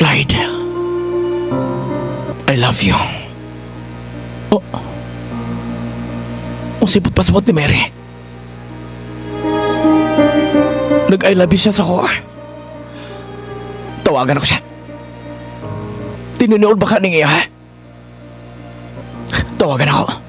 Clyde, I love you. Oh. Ang sipot pasabot ni Mary. Nag-I love you siya sa ko. Tawagan ako siya. Tinunood ba ka ning iya, ha? Tawagan ako.